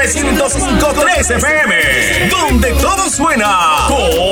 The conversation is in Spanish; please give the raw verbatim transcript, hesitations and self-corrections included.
ciento cinco punto tres F M, donde todo suena con